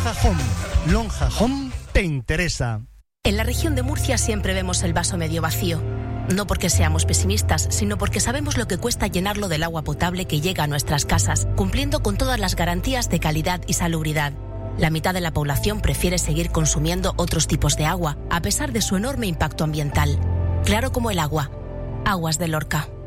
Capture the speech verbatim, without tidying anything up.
Lonja Home. Lonja Home te interesa. En la región de Murcia siempre vemos el vaso medio vacío. No porque seamos pesimistas, sino porque sabemos lo que cuesta llenarlo del agua potable que llega a nuestras casas, cumpliendo con todas las garantías de calidad y salubridad. La mitad de la población prefiere seguir consumiendo otros tipos de agua, a pesar de su enorme impacto ambiental. Claro como el agua. Aguas de Lorca.